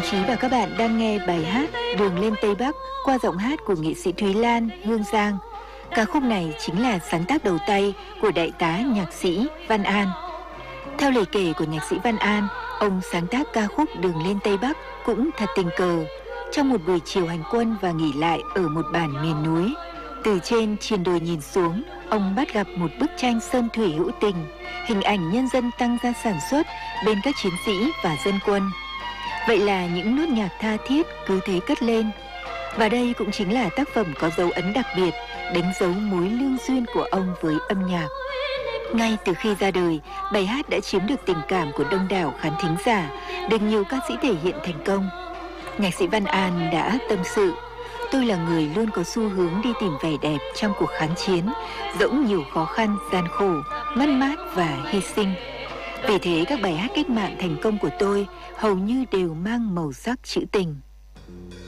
chí và các bạn đang nghe bài hát Đường lên Tây Bắc qua giọng hát của nghệ sĩ Thúy Lan, Hương Giang. Ca khúc này chính là sáng tác đầu tay của đại tá nhạc sĩ Văn An. Theo lời kể của nhạc sĩ Văn An, ông sáng tác ca khúc Đường lên Tây Bắc cũng thật tình cờ. Trong một buổi chiều hành quân và nghỉ lại ở một bản miền núi, từ trên triền đồi nhìn xuống, ông bắt gặp một bức tranh sơn thủy hữu tình, hình ảnh nhân dân tăng gia sản xuất bên các chiến sĩ và dân quân. Vậy là những nốt nhạc tha thiết cứ thế cất lên. Và đây cũng chính là tác phẩm có dấu ấn đặc biệt, đánh dấu mối lương duyên của ông với âm nhạc. Ngay từ khi ra đời, bài hát đã chiếm được tình cảm của đông đảo khán thính giả, được nhiều ca sĩ thể hiện thành công. Nhạc sĩ Văn An đã tâm sự: "Tôi là người luôn có xu hướng đi tìm vẻ đẹp trong cuộc kháng chiến, dẫu nhiều khó khăn, gian khổ, mất mát và hy sinh. Vì thế các bài hát cách mạng thành công của tôi hầu như đều mang màu sắc trữ tình."